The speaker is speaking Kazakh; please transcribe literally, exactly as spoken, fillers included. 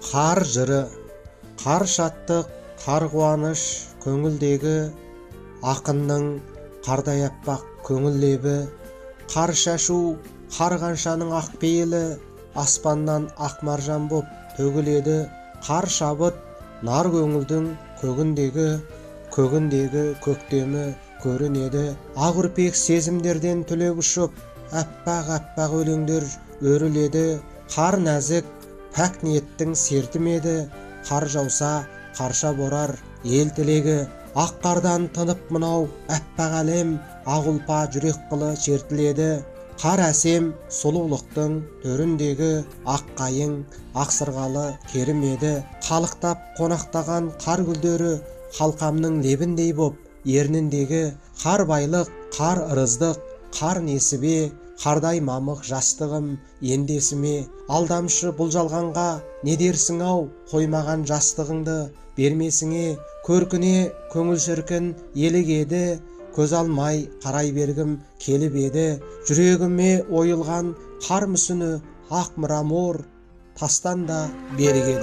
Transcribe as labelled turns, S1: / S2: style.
S1: Қар жыры, қар шаттық, қар қуаныш көңілдегі, ақынның қардай аппақ көңіл лебі. Қар шашу, қарғаншаның ақ пейілі, аспаннан ақ маржан боп төгіледі. Қар шабыт, нар көңілдің көгіндегі, көгіндегі көктемі көрінеді. Ақ үрпек сезімдерден түлеп ұшып, аппақ-аппақ өлеңдер өріледі. Қар нәзік, пәк ниеттің сертімеді. Қар жауса, қарша борар ел тілегі. Ақ қардан тынып мынау аппақ әлем, ақ ұлпа жүрек қылы шертіледі. Қар әсем, сұлулықтың төріндегі, ақ қайың, ақ сырғалы керімеді. Қалықтап қонақтаған қар гүлдері, қалқамның лебіндей боп ерніндегі. Қар байлық, қар ырыздық, қар несібе, қардай мамық жастығым ендесіме. Алдамшы бұл жалғанға не дерсің ау, қоймаған жастығыңды бермесіңе. Көркіне көңіл шіркін елігеді, көз алмай қарай бергім келіп еді. Жүрегіме ойылған қар мүсіні, ақ мрамор тастан да берік еді.